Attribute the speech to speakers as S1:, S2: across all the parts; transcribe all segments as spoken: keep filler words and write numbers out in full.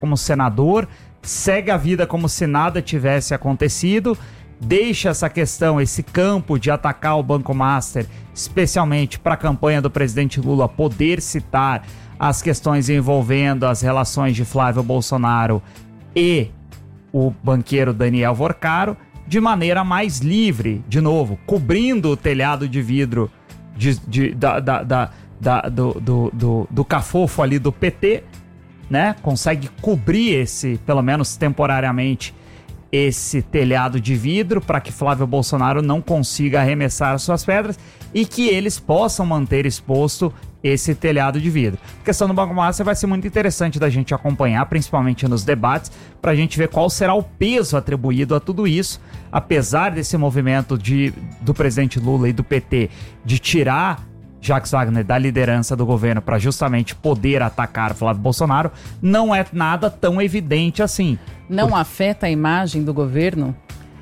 S1: como senador, segue a vida como se nada tivesse acontecido, deixa essa questão, esse campo de atacar o Banco Master, especialmente para a campanha do presidente Lula poder citar as questões envolvendo as relações de Flávio Bolsonaro e o banqueiro Daniel Vorcaro, de maneira mais livre, de novo, cobrindo o telhado de vidro de, de, da, da, da, da, do, do, do, do cafofo ali do P T, né? Consegue cobrir esse, pelo menos temporariamente, esse telhado de vidro para que Flávio Bolsonaro não consiga arremessar suas pedras e que eles possam manter exposto esse telhado de vidro. A questão do Banco Master vai ser muito interessante da gente acompanhar, principalmente nos debates, para a gente ver qual será o peso atribuído a tudo isso, apesar desse movimento de, do presidente Lula e do P T de tirar Jacques Wagner da liderança do governo para justamente poder atacar Flávio Bolsonaro, não é nada tão evidente assim.
S2: Não
S1: Por...
S2: afeta a imagem do governo?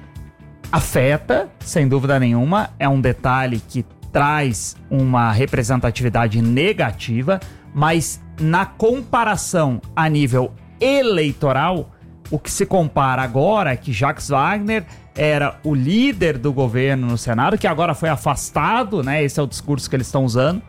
S1: Afeta, sem dúvida nenhuma, é um detalhe que traz uma representatividade negativa, mas na comparação a nível eleitoral, o que se compara agora é que Jacques Wagner era o líder do governo no Senado, que agora foi afastado, né? Esse é o discurso que eles estão usando,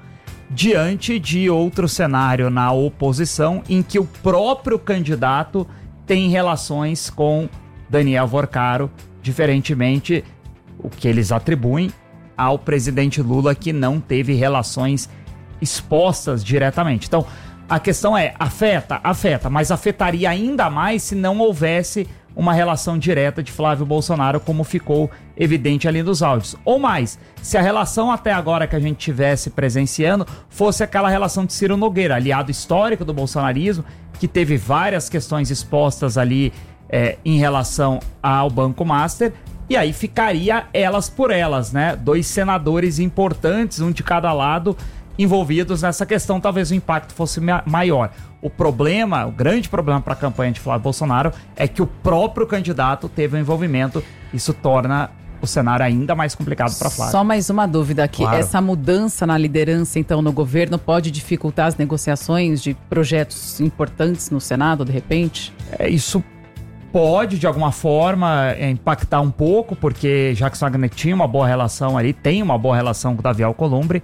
S1: diante de outro cenário na oposição, em que o próprio candidato tem relações com Daniel Vorcaro, diferentemente o que eles atribuem ao presidente Lula, que não teve relações expostas diretamente. Então, a questão é, afeta? Afeta, mas afetaria ainda mais se não houvesse uma relação direta de Flávio Bolsonaro, como ficou evidente ali nos áudios. Ou mais, se a relação até agora que a gente tivesse presenciando fosse aquela relação de Ciro Nogueira, aliado histórico do bolsonarismo, que teve várias questões expostas ali é, em relação ao Banco Master, e aí ficaria elas por elas, né? Dois senadores importantes, um de cada lado, envolvidos nessa questão, talvez o impacto fosse maior. O problema, o grande problema para a campanha de Flávio Bolsonaro é que o próprio candidato teve um envolvimento. Isso torna o cenário ainda mais complicado para Flávio.
S2: Só mais uma dúvida aqui.
S1: Claro.
S2: Essa mudança na liderança, então, no governo, pode dificultar as negociações de projetos importantes no Senado, de repente?
S1: É, isso pode, de alguma forma, é, impactar um pouco, porque Jacques Wagner tinha uma boa relação ali, tem uma boa relação com o Davi Alcolumbre,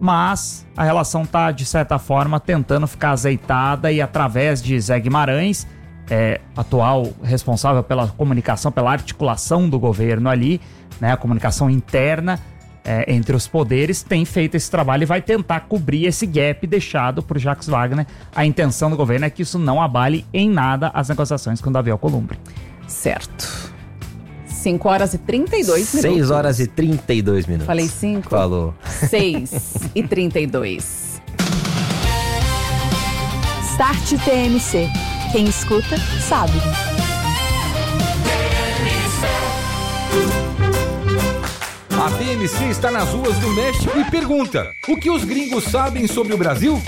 S1: mas a relação está, de certa forma, tentando ficar azeitada e através de Zé Guimarães, é, atual responsável pela comunicação, pela articulação do governo ali, né, a comunicação interna é, entre os poderes, tem feito esse trabalho e vai tentar cobrir esse gap deixado por Jacques Wagner. A intenção do governo é que isso não abale em nada as negociações com o Davi Alcolumbre.
S2: Certo. cinco horas e trinta e dois minutos.
S3: seis horas e trinta e dois minutos.
S2: Falei cinco?
S3: Falou.
S2: seis e trinta e dois.
S4: Start T M C. Quem escuta, sabe.
S5: A T M C está nas ruas do México e pergunta: o que os gringos sabem sobre o Brasil?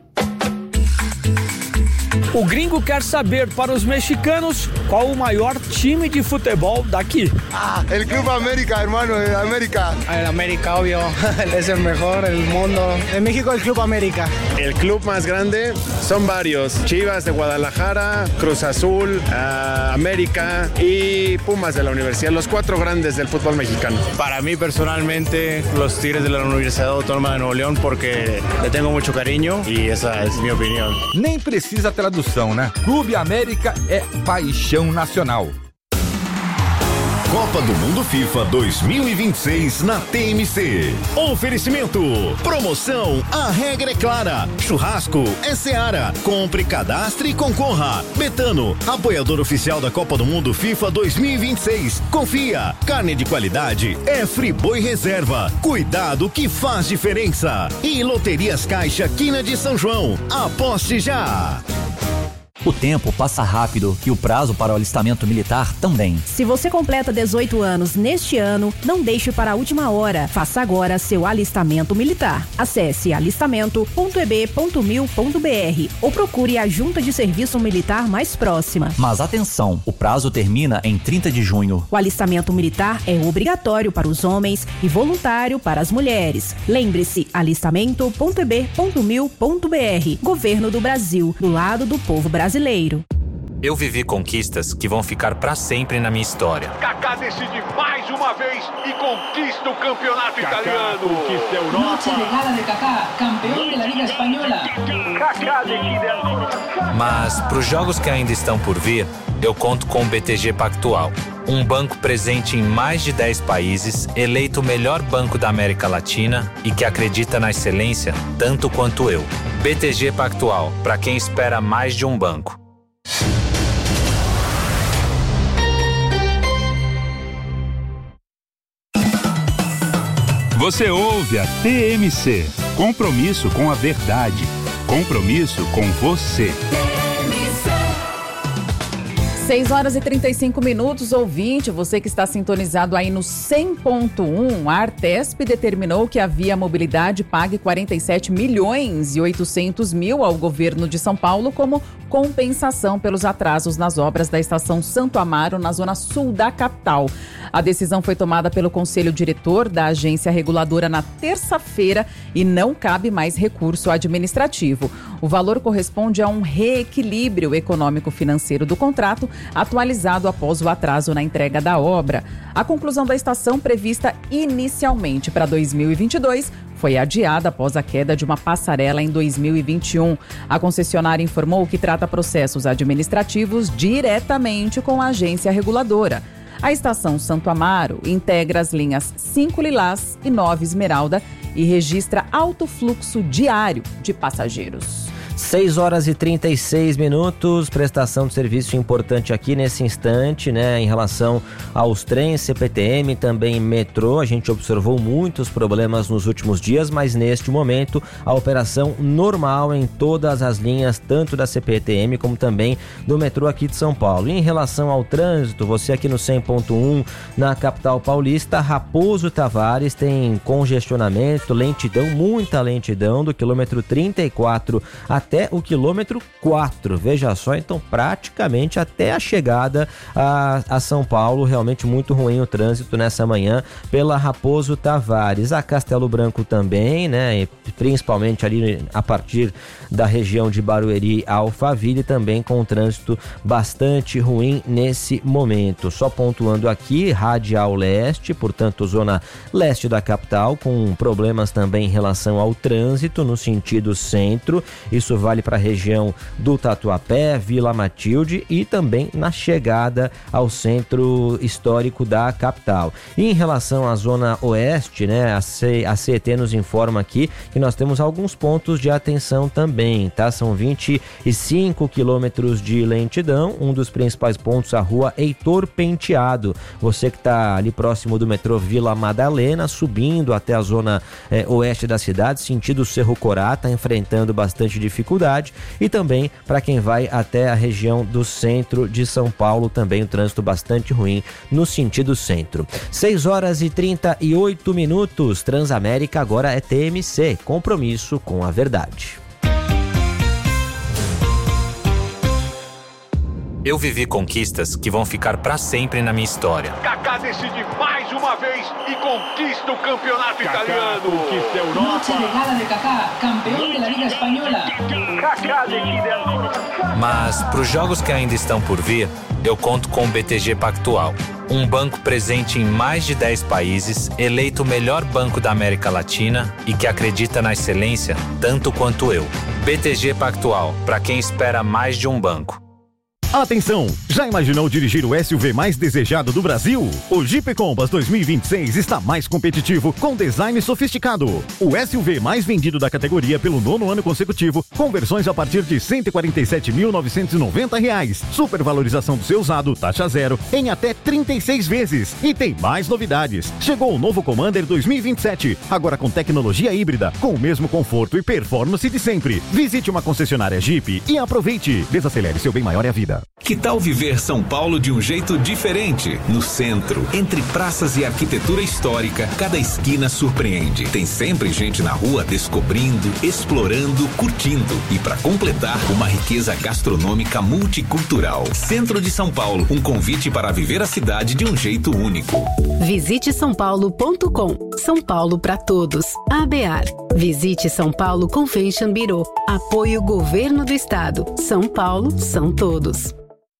S6: O gringo quer saber para os mexicanos qual o maior time de futebol daqui.
S7: Ah, el Club América, hermano, el América.
S8: El América, obvio, es el mejor del mundo. En México, el Club América.
S9: El club más grande son varios: Chivas de Guadalajara, Cruz Azul, uh, América y Pumas de la Universidad, los cuatro grandes del fútbol mexicano.
S10: Para mí personalmente, los Tigres de la Universidad Autónoma de Nuevo León, porque le tengo mucho cariño y esa es mi opinión.
S5: Nem precisa tradução, né? Clube América é paixão nacional.
S11: Copa do Mundo FIFA dois mil e vinte e seis na T M C. Oferecimento. Promoção. A regra é clara. Churrasco é Seara. Compre, cadastre e concorra. Betano, apoiador oficial da Copa do Mundo FIFA dois mil e vinte e seis. Confia. Carne de qualidade é Friboi Reserva. Cuidado que faz diferença. E Loterias Caixa Quina de São João. Aposte já.
S12: O tempo passa rápido e o prazo para o alistamento militar também.
S13: Se você completa dezoito anos neste ano, não deixe para a última hora. Faça agora seu alistamento militar. Acesse alistamento ponto e b ponto mil ponto b r ou procure a junta de serviço militar mais próxima.
S12: Mas atenção, o prazo termina em trinta de junho.
S13: O alistamento militar é obrigatório para os homens e voluntário para as mulheres. Lembre-se, alistamento ponto e b ponto mil ponto b r. Governo do Brasil, do lado do povo brasileiro. Brasileiro.
S14: Eu vivi conquistas que vão ficar pra sempre na minha história.
S15: Kaká decide mais uma vez e conquista o campeonato Kaká italiano. Conquista a Europa.
S16: Noche de gala de Kaká, campeão da Liga Espanhola.
S15: Kaká decide a...
S14: Mas pros jogos que ainda estão por vir, eu conto com o B T G Pactual, um banco presente em mais de dez países, eleito o melhor banco da América Latina e que acredita na excelência tanto quanto eu. B T G Pactual, para quem espera mais de um banco.
S17: Você ouve a T M C. Compromisso com a verdade. Compromisso com você.
S2: seis horas e trinta e cinco minutos, ouvinte, você que está sintonizado aí no cem ponto um, a Artesp determinou que a Via Mobilidade pague quarenta e sete milhões e oitocentos mil ao governo de São Paulo como compensação pelos atrasos nas obras da estação Santo Amaro, na zona sul da capital. A decisão foi tomada pelo Conselho Diretor da agência reguladora na terça-feira e não cabe mais recurso administrativo. O valor corresponde a um reequilíbrio econômico-financeiro do contrato, atualizado após o atraso na entrega da obra. A conclusão da estação, prevista inicialmente para dois mil e vinte e dois, foi adiada após a queda de uma passarela em dois mil e vinte e um. A concessionária informou que trata processos administrativos diretamente com a agência reguladora. A estação Santo Amaro integra as linhas cinco Lilás e nove Esmeralda e registra alto fluxo diário de passageiros.
S3: seis horas e trinta e seis minutos, prestação de serviço importante aqui nesse instante, né, em relação aos trens, C P T M, também metrô. A gente observou muitos problemas nos últimos dias, mas neste momento a operação normal em todas as linhas, tanto da C P T M como também do metrô aqui de São Paulo. E em relação ao trânsito, você aqui no cem ponto um, na capital paulista, Raposo Tavares tem congestionamento, lentidão, muita lentidão do quilômetro trinta e quatro até até o quilômetro quatro, veja só, então praticamente até a chegada a, a São Paulo, realmente muito ruim o trânsito nessa manhã pela Raposo Tavares. A Castelo Branco também, né, principalmente ali a partir da região de Barueri a Alphaville, também com o trânsito bastante ruim nesse momento. Só pontuando aqui, Radial Leste, portanto zona leste da capital, com problemas também em relação ao trânsito no sentido centro. Isso vale para a região do Tatuapé, Vila Matilde e também na chegada ao centro histórico da capital. E em relação à zona oeste, né, a, C, a C E T nos informa aqui que nós temos alguns pontos de atenção também, tá? São vinte e cinco quilômetros de lentidão, um dos principais pontos, a rua Heitor Penteado. Você que está ali próximo do metrô Vila Madalena, subindo até a zona eh, oeste da cidade, sentido Cerro Corá, está enfrentando bastante dificuldade. E também para quem vai até a região do centro de São Paulo, também o trânsito bastante ruim no sentido centro. seis horas e trinta e oito minutos, Transamérica agora é T M C, compromisso com a verdade.
S14: Eu vivi conquistas que vão ficar pra sempre na minha história.
S15: Kaká decide mais uma vez e conquista o campeonato Kaká italiano. Conquista a Europa.
S16: Noche de gala de Kaká, campeão da Liga Espanhola.
S15: Kaká decide a...
S14: Mas pros jogos que ainda estão por vir, eu conto com o B T G Pactual, um banco presente em mais de dez países, eleito o melhor banco da América Latina e que acredita na excelência tanto quanto eu. B T G Pactual, pra quem espera mais de um banco.
S11: Atenção! Já imaginou dirigir o S U V mais desejado do Brasil? O Jeep Compass dois mil e vinte e seis está mais competitivo, com design sofisticado. O S U V mais vendido da categoria pelo nono ano consecutivo, com versões a partir de cento e quarenta e sete mil novecentos e noventa reais. Supervalorização do seu usado, taxa zero, em até trinta e seis vezes. E tem mais novidades. Chegou o novo Commander dois mil e vinte e sete, agora com tecnologia híbrida, com o mesmo conforto e performance de sempre. Visite uma concessionária Jeep e aproveite. Desacelere, seu bem maior é a vida.
S18: Que tal viver São Paulo de um jeito diferente? No centro, entre praças e arquitetura histórica, cada esquina surpreende. Tem sempre gente na rua descobrindo, explorando, curtindo. E para completar, uma riqueza gastronômica multicultural. Centro de São Paulo, um convite para viver a cidade de um jeito único.
S19: Visite são paulo ponto com. São Paulo para todos. A B A R. Visite São Paulo Convention Bureau. Apoio Governo do Estado. São Paulo são todos.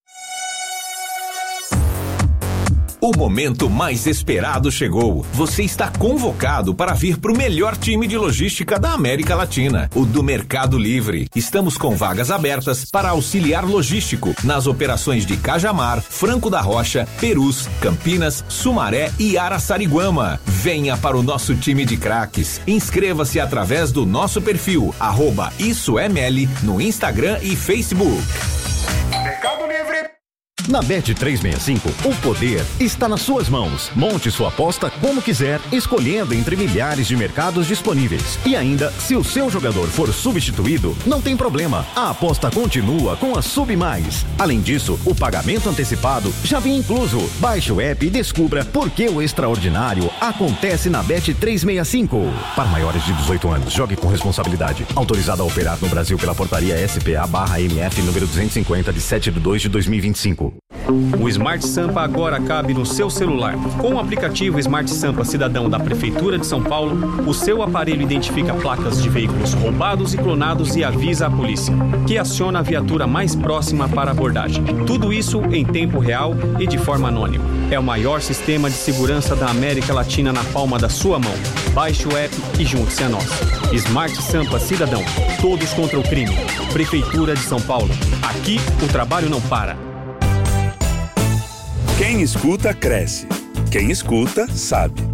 S18: O momento mais esperado chegou. Você está convocado para vir para o melhor time de logística da América Latina, o do Mercado Livre. Estamos com vagas abertas para auxiliar logístico nas operações de Cajamar, Franco da Rocha, Perus, Campinas, Sumaré e Araçariguama. Venha para o nosso time de craques. Inscreva-se através do nosso perfil, arroba Isso é Meli, no Instagram e Facebook.
S7: Mercado Livre.
S11: Na Bet trezentos e sessenta e cinco, o poder está nas suas mãos. Monte sua aposta como quiser, escolhendo entre milhares de mercados disponíveis. E ainda, se o seu jogador for substituído, não tem problema. A aposta continua com a Sub Mais. Além disso, o pagamento antecipado já vem incluso. Baixe o app e descubra por que o extraordinário acontece na Bet trezentos e sessenta e cinco. Para maiores de dezoito anos, jogue com responsabilidade. Autorizado a operar no Brasil pela portaria S P A barra M F número duzentos e cinquenta de sete de dois de dois mil e vinte e cinco.
S20: O Smart Sampa agora cabe no seu celular. Com o aplicativo Smart Sampa Cidadão da Prefeitura de São Paulo, o seu aparelho identifica placas de veículos roubados e clonados e avisa a polícia, que aciona a viatura mais próxima para abordagem. Tudo isso em tempo real e de forma anônima. É o maior sistema de segurança da América Latina na palma da sua mão. Baixe o app e junte-se a nós. Smart Sampa Cidadão. Todos contra o crime. Prefeitura de São Paulo. Aqui o trabalho não para.
S17: Quem escuta, cresce. Quem escuta, sabe.